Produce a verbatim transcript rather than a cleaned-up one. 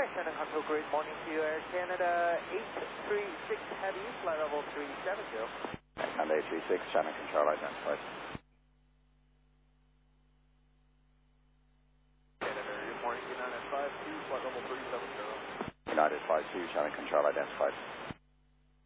Okay, Shannon Control, great morning to you. Air Canada eight three six Heavy, flight level three seven zero. And eight three six, Shannon Control identified. Canada, good morning, United five two, flight level three seven zero. United five two, Shannon Control identified.